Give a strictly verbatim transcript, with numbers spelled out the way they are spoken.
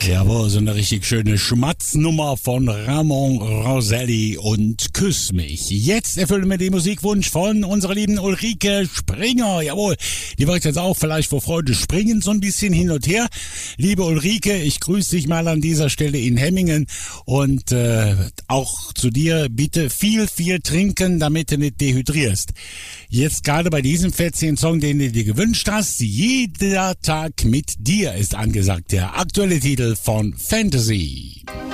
Jawohl, so eine richtig schöne Schmatznummer von Ramon Roselli und Küss mich. Jetzt erfüllen wir den Musikwunsch von unserer lieben Ulrike Springer. Jawohl, die wird jetzt auch vielleicht vor Freude springen, so ein bisschen hin und her. Liebe Ulrike, ich grüße dich mal an dieser Stelle in Hemmingen und äh, auch zu dir bitte viel, viel trinken, damit du nicht dehydrierst. Jetzt gerade bei diesem vierzehnten Song, den du dir gewünscht hast, jeder Tag mit dir ist angesagt. Der aktuelle Titel von Fantasy.